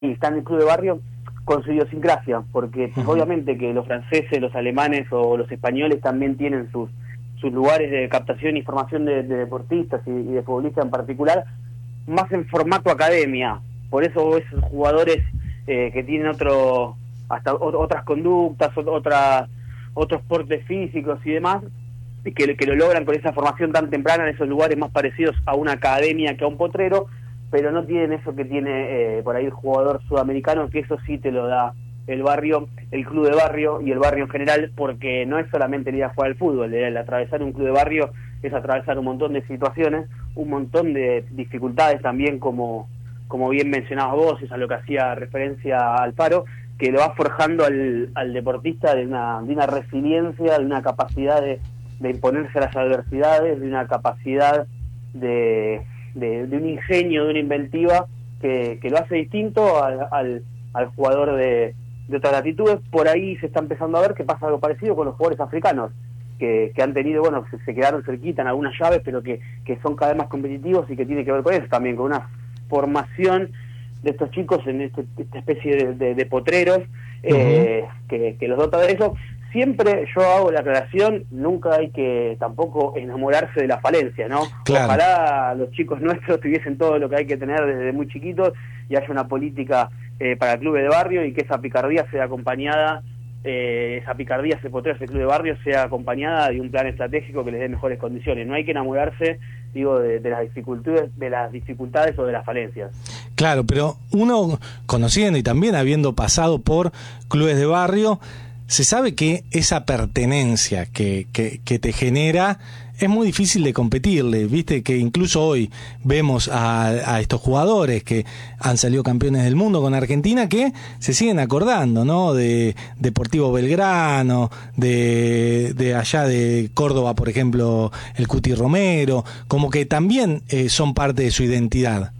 está en el club de barrio con su idiosincrasia, porque obviamente que los franceses, los alemanes o los españoles también tienen sus lugares de captación y formación de deportistas y de futbolistas en particular, más en formato academia. Por eso esos jugadores que tienen otras conductas, otros portes físicos y demás, que lo logran con esa formación tan temprana en esos lugares más parecidos a una academia que a un potrero, pero no tienen eso que tiene por ahí el jugador sudamericano, que eso sí te lo da el barrio, el club de barrio y el barrio en general, porque no es solamente ir a jugar al fútbol, el atravesar un club de barrio es atravesar un montón de situaciones, un montón de dificultades también, como bien mencionabas vos, es a lo que hacía referencia Alfaro, que lo va forjando al deportista de una resiliencia, de una capacidad de imponerse a las adversidades, de una capacidad de un ingenio, de una inventiva que lo hace distinto al jugador de otras latitudes. Por ahí se está empezando a ver que pasa algo parecido con los jugadores africanos, que han tenido, bueno, se quedaron cerquita en algunas llaves, pero que son cada vez más competitivos y que tiene que ver con eso también, con una formación de estos chicos en esta especie de potreros que los dota de eso. Siempre yo hago la aclaración, nunca hay que tampoco enamorarse de la falencia, ¿no? Claro. Ojalá los chicos nuestros tuviesen todo lo que hay que tener desde muy chiquitos y haya una política para el club de barrio, y que esa picardía sea acompañada, esa picardía, ese potrero, ese club de barrio sea acompañada de un plan estratégico que les dé mejores condiciones. No hay que enamorarse, digo, de las dificultades o de las falencias. Claro, pero uno conociendo y también habiendo pasado por clubes de barrio, se sabe que esa pertenencia que te genera es muy difícil de competirle. Viste que incluso hoy vemos a estos jugadores que han salido campeones del mundo con Argentina, que se siguen acordando, ¿no? De Deportivo Belgrano, de allá de Córdoba, por ejemplo, el Cuti Romero, como que también son parte de su identidad.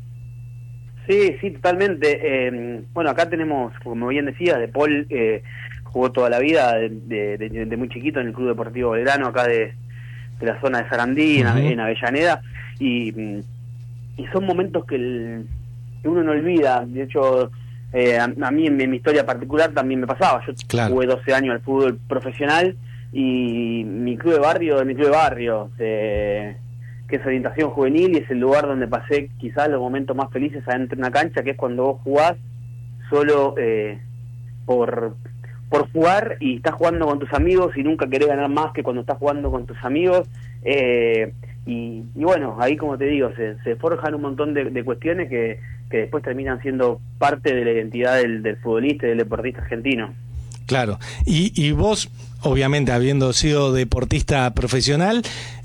Sí, totalmente. Bueno, acá tenemos, como bien decías, De Paul jugó toda la vida, de muy chiquito, en el Club Deportivo Belgrano, acá de la zona de Sarandí, en Avellaneda, y son momentos que uno no olvida. De hecho, a mí en mi historia particular también me pasaba. Yo jugué 12 años al fútbol profesional, y mi club de barrio, que es orientación juvenil, y es el lugar donde pasé quizás los momentos más felices adentro de una cancha, que es cuando vos jugás solo por jugar, y estás jugando con tus amigos y nunca querés ganar más que cuando estás jugando con tus amigos, y bueno, ahí, como te digo, se forjan un montón de cuestiones que después terminan siendo parte de la identidad del futbolista y del deportista argentino. Claro, y vos, obviamente, habiendo sido deportista profesional,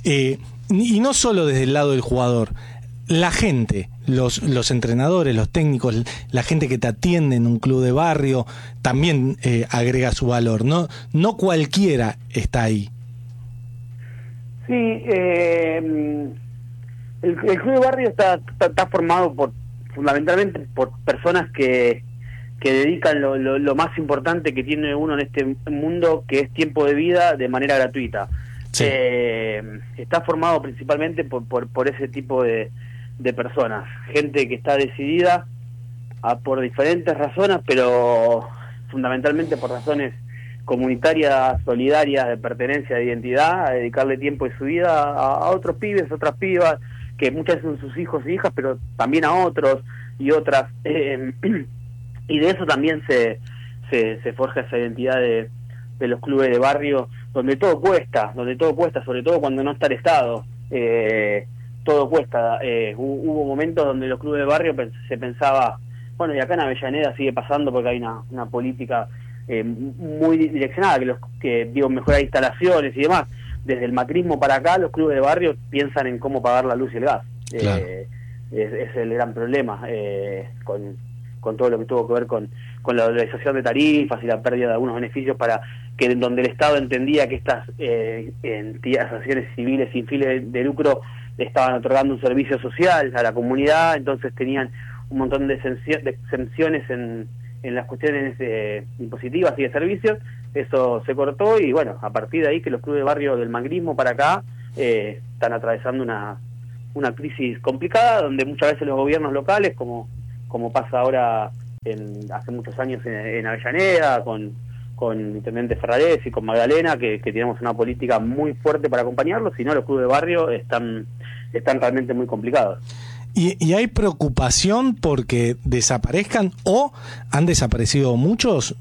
y no solo desde el lado del jugador, la gente, los entrenadores, los técnicos, la gente que te atiende en un club de barrio, también agrega su valor. No cualquiera está ahí. Sí, el club de barrio está formado fundamentalmente por personas que dedican lo más importante que tiene uno en este mundo, que es tiempo de vida, de manera gratuita. Sí. Está formado principalmente por ese tipo de personas, gente que está decidida por diferentes razones, pero fundamentalmente por razones comunitarias, solidarias, de pertenencia, de identidad, a dedicarle tiempo de su vida a otros pibes, otras pibas, que muchas veces son sus hijos e hijas, pero también a otros y otras, y de eso también se forja esa identidad de los clubes de barrio, donde todo cuesta, sobre todo cuando no está el Estado. Todo cuesta. Hubo momentos donde los clubes de barrio se pensaba, bueno, y acá en Avellaneda sigue pasando, porque hay una política muy direccionada, que mejorar instalaciones y demás. Desde el macrismo para acá, los clubes de barrio piensan en cómo pagar la luz y el gas. Claro. Es el gran problema, con todo lo que tuvo que ver con la dolarización de tarifas y la pérdida de algunos beneficios, donde el Estado entendía que estas asociaciones civiles sin fines de lucro estaban otorgando un servicio social a la comunidad. Entonces tenían un montón de exenciones en las cuestiones impositivas y de servicios. Eso se cortó, y bueno, a partir de ahí que los clubes de barrio del macrismo para acá están atravesando una crisis complicada, donde muchas veces los gobiernos locales, como pasa ahora hace muchos años en Avellaneda, con Intendente Ferrarés y con Magdalena, que tenemos una política muy fuerte para acompañarlos, si no los clubes de barrio están realmente muy complicados. ¿Y hay preocupación porque desaparezcan o han desaparecido muchos?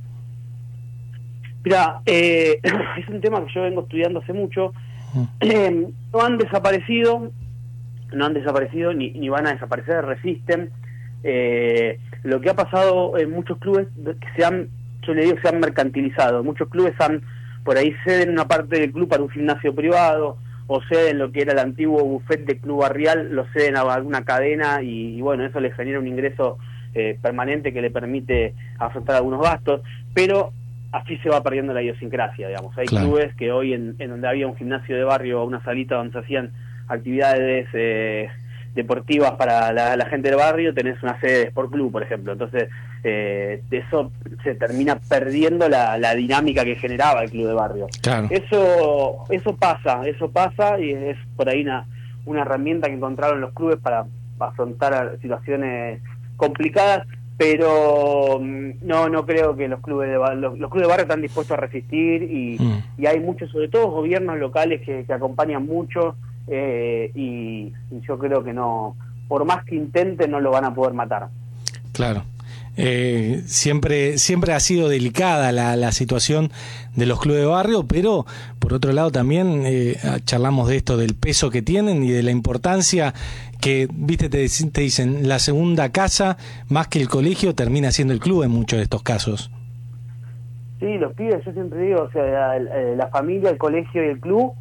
Mira, es un tema que yo vengo estudiando hace mucho. No han desaparecido ni van a desaparecer, resisten. Lo que ha pasado en muchos clubes que yo le digo, se han mercantilizado. Muchos clubes por ahí ceden una parte del club para un gimnasio privado, o ceden lo que era el antiguo buffet de club barrial, lo ceden a alguna cadena y bueno, eso les genera un ingreso permanente que le permite afrontar algunos gastos, pero así se va perdiendo la idiosincrasia, digamos. Hay clubes que hoy en donde había un gimnasio de barrio o una salita donde se hacían actividades deportivas para la gente del barrio, tenés una sede de Sport Club, por ejemplo. Entonces, eso se termina perdiendo la dinámica que generaba el club de barrio. Claro. Eso pasa y es por ahí una herramienta que encontraron los clubes para afrontar situaciones complicadas, pero no creo que los clubes de barrio están dispuestos a resistir y hay muchos, sobre todo gobiernos locales que acompañan mucho. Y yo creo que no, por más que intenten, no lo van a poder matar. Claro. Siempre ha sido delicada la situación de los clubes de barrio, pero por otro lado también charlamos de esto, del peso que tienen y de la importancia que, viste, te dicen, la segunda casa, más que el colegio, termina siendo el club en muchos de estos casos. Sí, los pibes, yo siempre digo, o sea, la familia, el colegio y el club,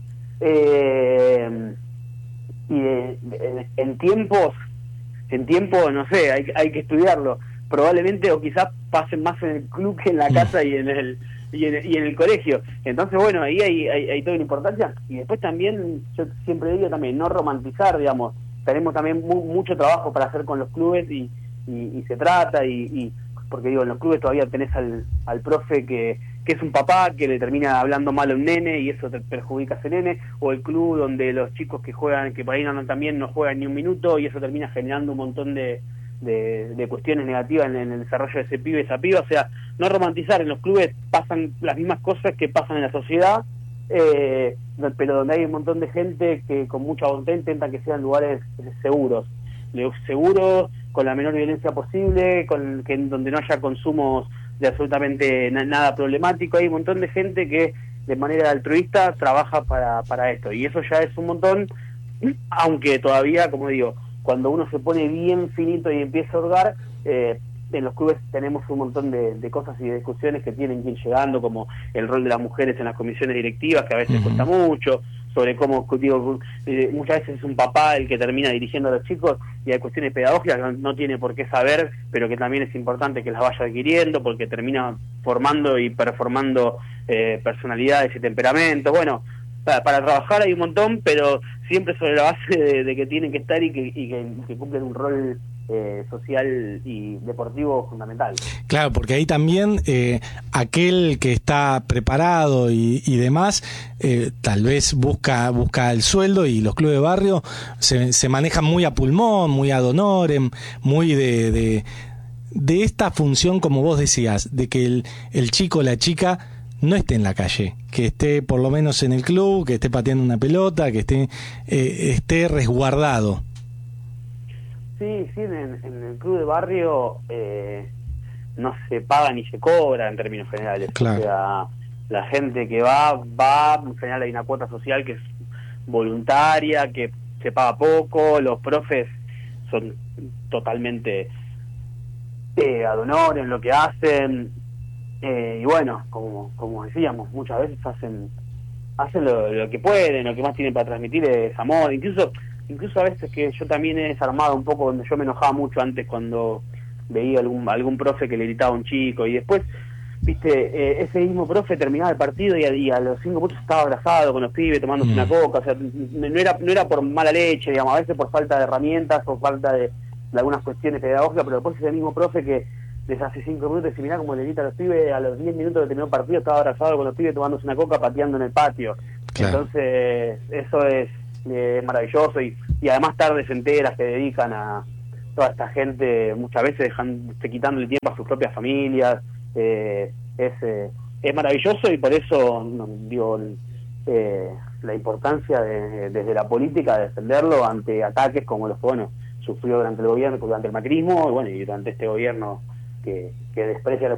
y en tiempo, no sé, hay que estudiarlo. Probablemente o quizás pasen más en el club que en la casa y en el colegio. Entonces, bueno, ahí hay toda una importancia. Y después también, yo siempre digo también, no romantizar, digamos. Tenemos también mucho trabajo para hacer con los clubes y se trata, porque digo, en los clubes todavía tenés al profe que es un papá que le termina hablando mal a un nene y eso te perjudica a ese nene, o el club donde los chicos que juegan, que por ahí no también no juegan ni un minuto y eso termina generando un montón de cuestiones negativas en el desarrollo de ese pibe, esa piba. O sea, no romantizar, en los clubes pasan las mismas cosas que pasan en la sociedad, pero donde hay un montón de gente que con mucha voluntad intentan que sean lugares seguros, con la menor violencia posible, donde no haya consumos de absolutamente nada problemático. Hay un montón de gente que de manera altruista trabaja para esto, y eso ya es un montón, aunque todavía, como digo, cuando uno se pone bien finito y empieza a hurgar, en los clubes tenemos un montón de cosas y de discusiones que tienen que ir llegando, como el rol de las mujeres en las comisiones directivas, que a veces cuesta mucho, sobre cómo, digo, muchas veces es un papá el que termina dirigiendo a los chicos y hay cuestiones pedagógicas que no tiene por qué saber, pero que también es importante que las vaya adquiriendo porque termina formando y performando personalidades y temperamentos. Bueno, para trabajar hay un montón, pero siempre sobre la base de que tienen que estar y que cumplen un rol social y deportivo fundamental. Claro, porque ahí también aquel que está preparado y demás, tal vez busca el sueldo, y los clubes de barrio se manejan muy a pulmón, muy ad honorem, muy de esta función, como vos decías, de que el chico o la chica no esté en la calle, que esté por lo menos en el club, que esté pateando una pelota, que esté resguardado. Sí, en el club de barrio no se paga ni se cobra en términos generales. Claro. O sea, la gente que va, en general hay una cuota social que es voluntaria, que se paga poco, los profes son totalmente ad honorem en lo que hacen, y bueno, como decíamos, muchas veces hacen lo que pueden, lo que más tienen para transmitir es amor, incluso a veces que yo también he desarmado un poco, donde yo me enojaba mucho antes cuando veía algún profe que le gritaba a un chico, y después, viste, ese mismo profe terminaba el partido y a los 5 minutos estaba abrazado con los pibes tomándose una coca. O sea, no era por mala leche, digamos, a veces por falta de herramientas o falta de algunas cuestiones pedagógicas, pero después ese mismo profe que desde hace 5 minutos y mirá como le grita a los pibes, a los 10 minutos de terminó el partido estaba abrazado con los pibes tomándose una coca, pateando en el patio. Claro. Entonces eso es maravilloso, y además tardes enteras que dedican a toda esta gente muchas veces quitándole tiempo a sus propias familias. Es maravilloso, y por eso digo, la importancia desde la política de defenderlo ante ataques como los que sufrió durante el gobierno, durante el macrismo, y durante este gobierno que desprecia